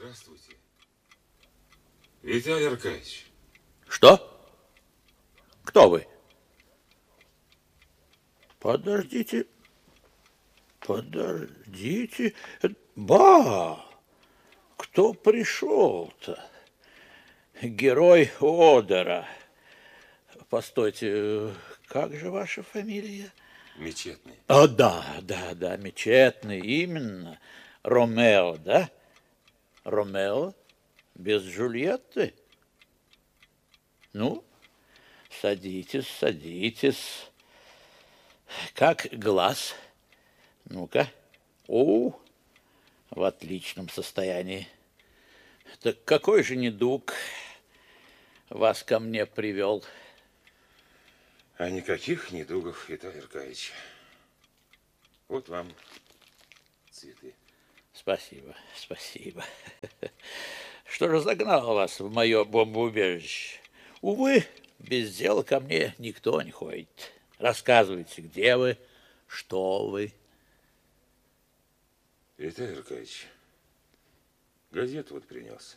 Здравствуйте. Виталий Аркадьевич. Что? Кто вы? Подождите. Подождите. Ба! Кто пришел-то? Герой Одера. Постойте, как же ваша фамилия? Мечетный. Да, Мечетный, именно. Ромео, да? Ромео без Джульетты? Ну, садитесь, садитесь. Как глаз? Ну-ка. О, в отличном состоянии. Так какой же недуг вас ко мне привел? А никаких недугов, Виталий Аркадьевич. Вот вам цветы. Спасибо, спасибо. Что же загнало вас в мое бомбоубежище? Увы, без дела ко мне никто не ходит. Рассказывайте, где вы, что вы. Виталий Аркадьевич, газету вот принес.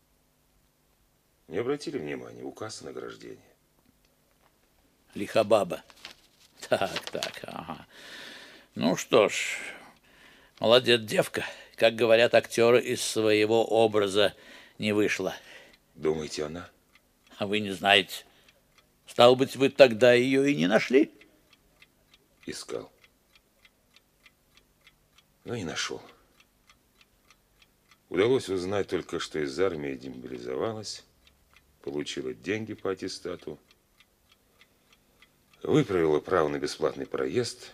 Не обратили внимания? Указ о награждении. Лихобаба. Так, ага. Ну что ж, молодец девка. Как говорят актеры, из своего образа не вышла. Думаете, она? А вы не знаете. Стало быть, вы тогда ее и не нашли? Искал. Но не нашел. Удалось узнать только, что из армии демобилизовалась, получила деньги по аттестату, выправила право на бесплатный проезд,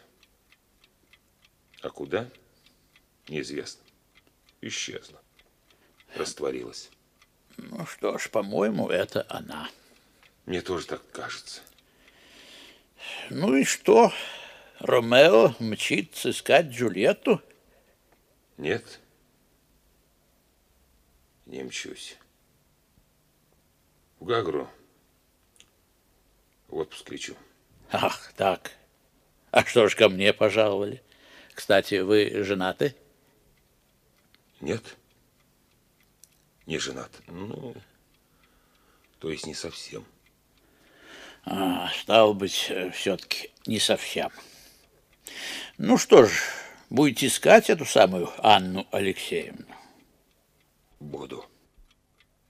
а куда? Неизвестно. Исчезла. Растворилась. Ну что ж, по-моему, это она. Мне тоже так кажется. Ну и что? Ромео мчится искать Джульетту? Нет. Не мчусь. В Гагру в отпуск лечу. Ах, так. А что ж ко мне пожаловали? Кстати, вы женаты? Нет. Не женат. Ну, то есть не совсем. Стало быть, все-таки не совсем. Ну что ж, будете искать эту самую Анну Алексеевну? Буду.